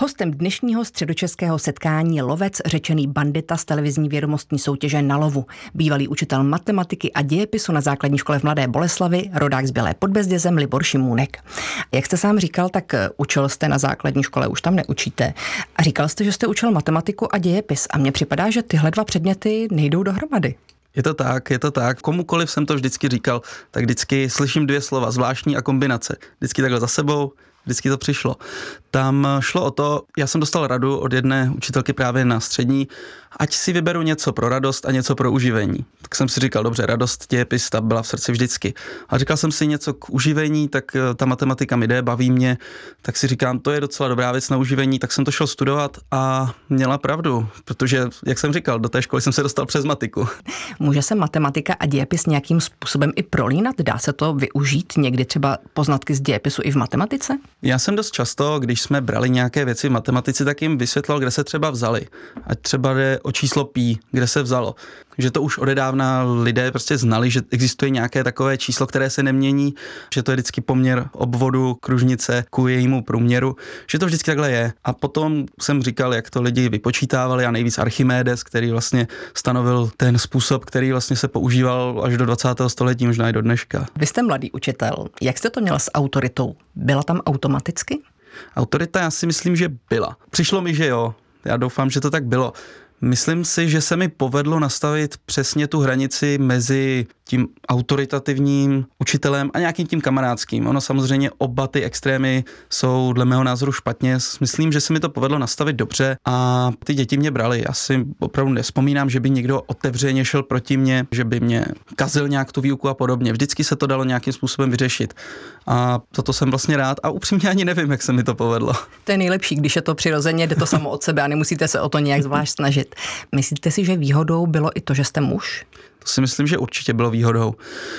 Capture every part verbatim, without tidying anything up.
Hostem dnešního středočeského setkání je lovec řečený bandita z televizní vědomostní soutěže Na lovu. Bývalý učitel matematiky a dějepisu na základní škole v Mladé Boleslavi, rodák z Bělé pod Bezdězem Libor Šimůnek. Jak jste sám říkal, tak učil jste na základní škole, už tam neučíte. A říkal jste, že jste učil matematiku a dějepis a mně připadá, že tyhle dva předměty nejdou dohromady. Je to tak, je to tak. Komukoliv jsem to vždycky říkal, tak vždycky slyším dvě slova, zvláštní a kombinace. Vždycky takhle za sebou, vždycky to přišlo. Tam šlo o to, já jsem dostal radu od jedné učitelky právě na střední, ať si vyberu něco pro radost a něco pro uživení. Tak jsem si říkal, dobře, radost, dějepis, ta byla v srdci vždycky. A říkal jsem si něco k uživení, tak ta matematika mi jde, baví mě, tak si říkám, to je docela dobrá věc na uživení, tak jsem to šel studovat a měla pravdu, protože, jak jsem říkal, do té školy jsem se dostal přes matiku. Může se matematika a dějepis nějakým způsobem i prolínat? Dá se to využít někdy třeba poznatky z dějepisu i v matematice? Já jsem dost často, když jsme brali nějaké věci v matematice, tak jim vysvětlil, kde se třeba vzali. Ať třeba jde o číslo pí, kde se vzalo. Že to už odedávna lidé prostě znali, že existuje nějaké takové číslo, které se nemění, že to je vždycky poměr obvodu kružnice ku jejímu průměru, že to vždycky takhle je. A potom jsem říkal, jak to lidi vypočítávali a nejvíc Archimedes, který vlastně stanovil ten způsob, který vlastně se používal až do dvacátého století, možná i do dneška. Vy jste mladý učitel. Jak jste to měl s autoritou? Byla tam automaticky? Autorita, já si myslím, že byla. Přišlo mi, že jo. Já doufám, že to tak bylo. Myslím si, že se mi povedlo nastavit přesně tu hranici mezi tím autoritativním učitelem a nějakým tím kamarádským. Ono samozřejmě oba ty extrémy jsou dle mého názoru špatně. Myslím, že se mi to povedlo nastavit dobře a ty děti mě brali. Já si opravdu nevzpomínám, že by někdo otevřeně šel proti mně, že by mě kazil nějak tu výuku a podobně. Vždycky se to dalo nějakým způsobem vyřešit. A toto jsem vlastně rád a upřímně ani nevím, jak se mi to povedlo. To je nejlepší, když je to přirozeně, jde to samo od sebe a nemusíte se o to nějak zvlášť snažit. Myslíte si, že výhodou bylo i to, že jste muž? To si myslím, že určitě bylo výhodou,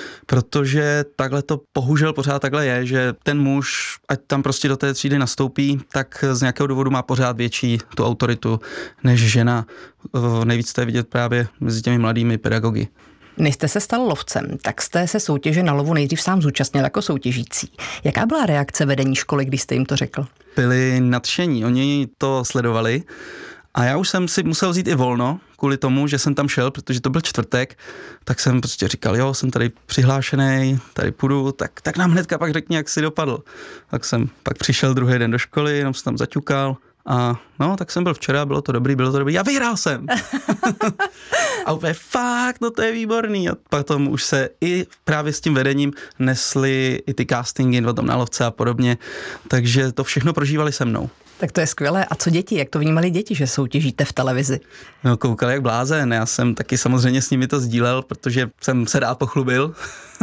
protože takhle to bohužel pořád takhle je, že ten muž, ať tam prostě do té třídy nastoupí, tak z nějakého důvodu má pořád větší tu autoritu než žena. Nejvíc to je vidět právě mezi těmi mladými pedagogy. Než jste se stal lovcem, tak jste se soutěže Na lovu nejdřív sám zúčastnil jako soutěžící. Jaká byla reakce vedení školy, když jste jim to řekl? Byli nadšení, oni to sledovali. A já už jsem si musel vzít i volno kvůli tomu, že jsem tam šel, protože to byl čtvrtek, tak jsem prostě říkal, jo, jsem tady přihlášený, tady půjdu, tak, tak nám hnedka pak řekni, jak jsi dopadl. Tak jsem pak přišel druhý den do školy, jenom jsem tam zaťukal a no, tak jsem byl včera, bylo to dobrý, bylo to dobrý, já vyhrál jsem. A úplně fakt, no to je výborný. A potom už se i právě s tím vedením nesly i ty castingy potom na lovce a podobně, takže to všechno prožívali se mnou. Tak to je skvělé. A co děti? Jak to vnímali děti, že soutěžíte v televizi? No, koukali jak blázen. Já jsem taky samozřejmě s nimi to sdílel, protože jsem se rád pochlubil.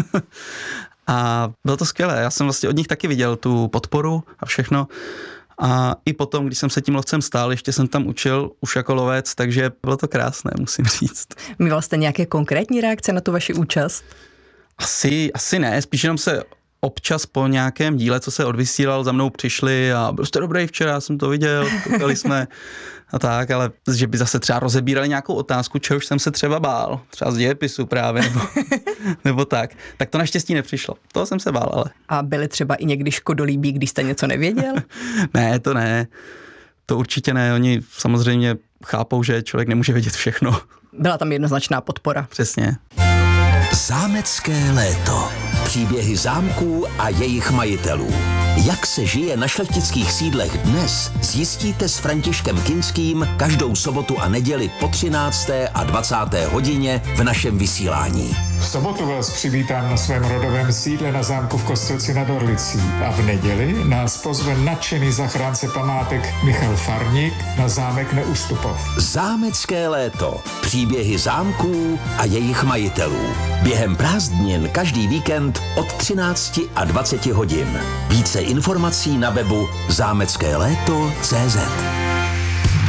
A bylo to skvělé. Já jsem vlastně od nich taky viděl tu podporu a všechno. A i potom, když jsem se tím lovcem stál, ještě jsem tam učil už jako lovec, takže bylo to krásné, musím říct. Mýval jste nějaké konkrétní reakce na tu vaši účast? Asi, asi ne, spíš jenom se občas po nějakém díle, co se odvysílal, za mnou přišli a byl jste dobrý včera, jsem to viděl, koukali jsme a tak, ale že by zase třeba rozebírali nějakou otázku, čehož jsem se třeba bál, třeba z dějepisu právě, nebo, nebo tak, tak to naštěstí nepřišlo. Toho jsem se bál, ale. A byli třeba i někdy škodolíbí, když jste něco nevěděl? Ne, to ne, to určitě ne, oni samozřejmě chápou, že člověk nemůže vědět všechno. Byla tam jednoznačná podpora. Přesně. Zámecké léto. Příběhy zámků a jejich majitelů. Jak se žije na šlechtických sídlech dnes, zjistíte s Františkem Kinským každou sobotu a neděli po třinácté a dvacáté hodině v našem vysílání. V sobotu vás přivítám na svém rodovém sídle na zámku v Kostelci nad Orlicí a v neděli nás pozve nadšený zachránce památek Michal Farník na zámek Neustupov. Zámecké léto. Příběhy zámků a jejich majitelů. Během prázdnin každý víkend od třinácti a dvaceti hodin. Více informací na webu zámecké léto tečka cé zet.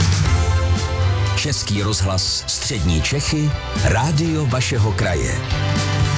Český rozhlas Střední Čechy, rádio vašeho kraje.